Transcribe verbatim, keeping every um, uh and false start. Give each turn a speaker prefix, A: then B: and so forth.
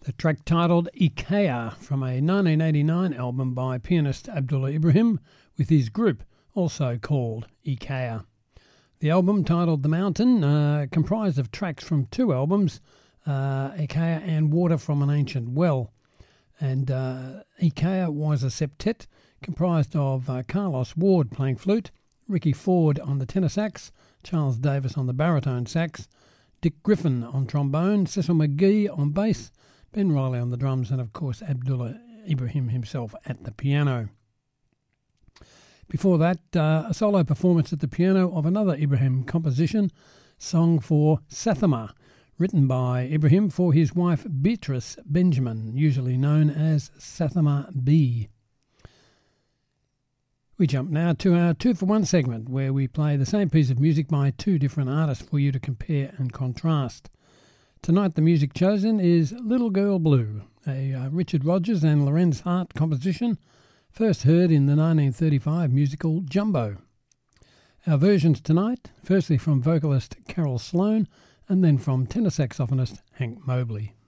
A: The track titled Ikea from a nineteen eighty-nine album by pianist Abdullah Ibrahim with his group, also called Ikea. The album, titled The Mountain, uh, comprised of tracks from two albums, uh, Ikea and Water from an Ancient Well. And uh, Ikea was a septet comprised of uh, Carlos Ward playing flute, Ricky Ford on the tenor sax, Charles Davis on the baritone sax, Dick Griffin on trombone, Cecil McGee on bass, Ben Riley on the drums, and of course Abdullah Ibrahim himself at the piano. Before that, uh, a solo performance at the piano of another Ibrahim composition, Song for Sathama, written by Ibrahim for his wife Beatrice Benjamin, usually known as Sathama B. We jump now to our two for one segment, where we play the same piece of music by two different artists for you to compare and contrast. Tonight the music chosen is Little Girl Blue, a uh, Richard Rodgers and Lorenz Hart composition, first heard in the nineteen thirty-five musical Jumbo. Our versions tonight, firstly from vocalist Carol Sloan, and then from tenor saxophonist Hank Mobley.